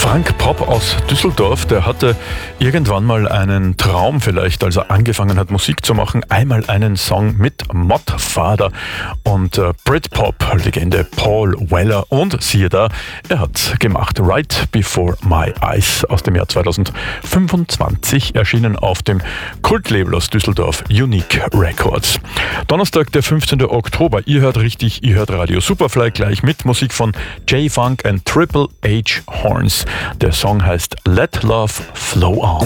Frank Popp aus Düsseldorf, der hatte irgendwann mal einen Traum vielleicht, als er angefangen hat Musik zu machen, einmal einen Song mit Mottfader und Britpop-Legende Paul Weller, und siehe da, er hat gemacht Right Before My Eyes aus dem Jahr 2025, erschienen auf dem Kultlabel aus Düsseldorf Unique Records. Donnerstag, der 15. Oktober, ihr hört richtig, ihr hört Radio Superfly gleich mit Musik von J-Funk and Triple H Horns. Der Song heißt Let Love Flow On.